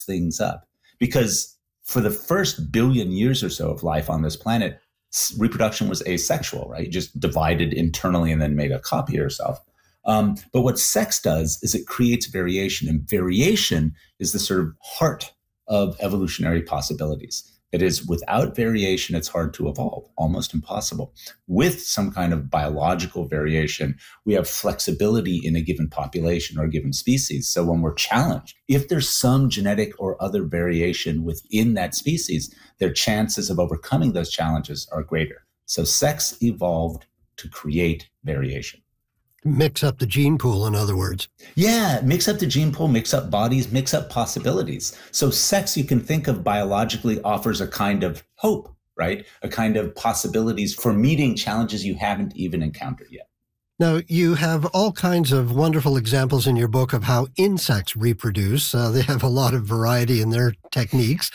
things up. Because for the first billion years or so of life on this planet, reproduction was asexual, right? You just divided internally and then made a copy of yourself. But what sex does is it creates variation, and variation is the sort of heart of evolutionary possibilities. It is, without variation, it's hard to evolve, almost impossible. With some kind of biological variation, we have flexibility in a given population or a given species. So when we're challenged, if there's some genetic or other variation within that species, their chances of overcoming those challenges are greater. So sex evolved to create variation. Mix up the gene pool, in other words. Yeah, mix up the gene pool, mix up bodies, mix up possibilities. So sex, you can think of biologically, offers a kind of hope, right? A kind of possibilities for meeting challenges you haven't even encountered yet. Now, you have all kinds of wonderful examples in your book of how insects reproduce. They have a lot of variety in their techniques.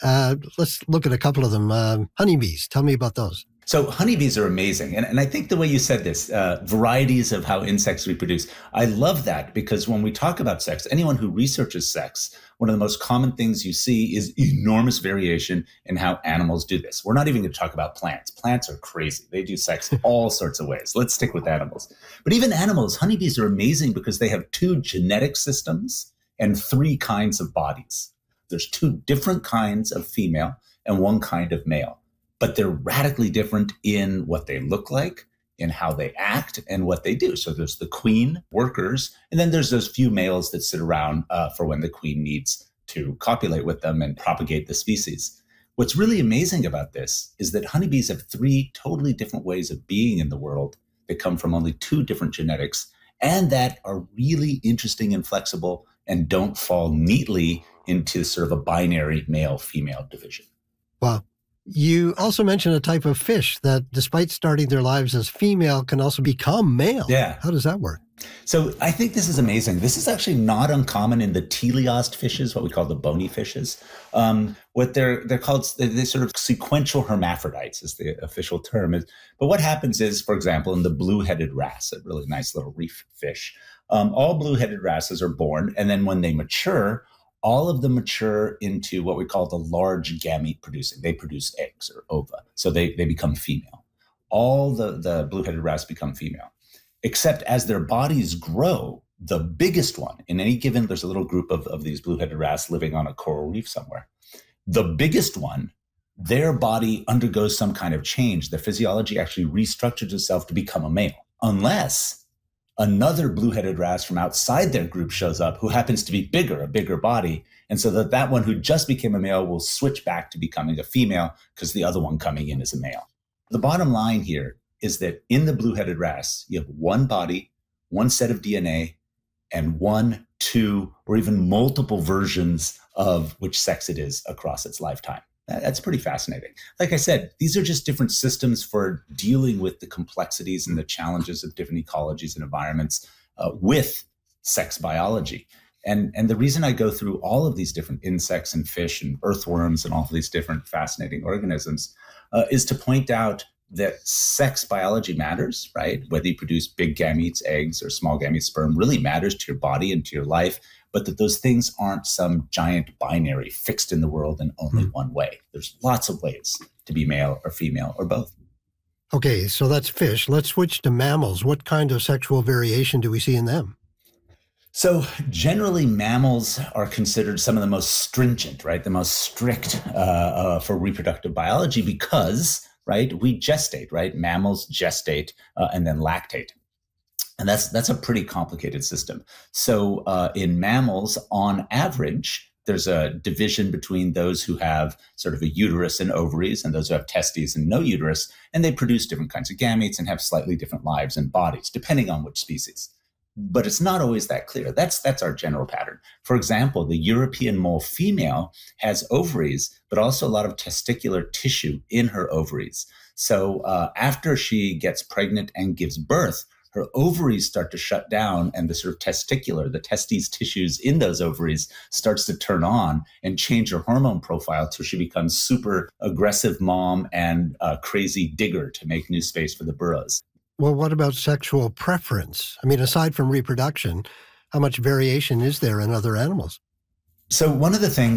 Let's look at a couple of them. Honeybees, tell me about those. So honeybees are amazing. And I think the way you said this, varieties of how insects reproduce, I love that, because when we talk about sex, anyone who researches sex, one of the most common things you see is enormous variation in how animals do this. We're not even going to talk about plants. Plants are crazy. They do sex all sorts of ways. Let's stick with animals. But even animals, honeybees are amazing because they have 2 genetic systems and 3 kinds of bodies. There's 2 different kinds of female and 1 kind of male. But they're radically different in what they look like, in how they act, and what they do. So there's the queen workers, and then there's those few males that sit around for when the queen needs to copulate with them and propagate the species. What's really amazing about this is that honeybees have 3 totally different ways of being in the world that come from only 2 different genetics, and that are really interesting and flexible and don't fall neatly into sort of a binary male-female division. Wow. You also mentioned a type of fish that, despite starting their lives as female, can also become male. Yeah. How does that work? So I think this is amazing. This is actually not uncommon in the teleost fishes, what we call the bony fishes. What they're called, they sort of sequential hermaphrodites is the official term. But what happens is, for example, in the blue-headed wrasse, a really nice little reef fish, all blue-headed wrasses are born, and then when they mature, all of them mature into what we call the large gamete producing. They produce eggs or ova. So they become female. All the blue-headed wrasse become female. Except as their bodies grow, the biggest one, in any given, there's a little group of these blue-headed wrasse living on a coral reef somewhere. The biggest one, their body undergoes some kind of change. The physiology actually restructures itself to become a male. Unless another blue-headed wrasse from outside their group shows up who happens to be bigger, a bigger body. And so that one who just became a male will switch back to becoming a female because the other one coming in is a male. The bottom line here is that in the blue-headed wrasse, you have 1 body, 1 set of DNA, and 1, 2, or even multiple versions of which sex it is across its lifetime. That's pretty fascinating. Like I said, these are just different systems for dealing with the complexities and the challenges of different ecologies and environments with sex biology. And the reason I go through all of these different insects and fish and earthworms and all of these different fascinating organisms is to point out that sex biology matters, right? Whether you produce big gametes, eggs, or small gametes, sperm really matters to your body and to your life, but that those things aren't some giant binary fixed in the world in only one way. There's lots of ways to be male or female or both. Okay, so that's fish. Let's switch to mammals. What kind of sexual variation do we see in them? So generally, mammals are considered some of the most stringent, right? The most strict for reproductive biology because, right, we gestate, right? Mammals gestate and then lactate. And that's a pretty complicated system. So in mammals, on average, there's a division between those who have sort of a uterus and ovaries and those who have testes and no uterus, and they produce different kinds of gametes and have slightly different lives and bodies, depending on which species. But it's not always that clear. That's our general pattern. For example, the European mole female has ovaries, but also a lot of testicular tissue in her ovaries. So after she gets pregnant and gives birth, her ovaries start to shut down and the sort of testicular, the testes tissues in those ovaries starts to turn on and change her hormone profile till she becomes super aggressive mom and a crazy digger to make new space for the burrows. Well, what about sexual preference? I mean, aside from reproduction, how much variation is there in other animals? So one of the things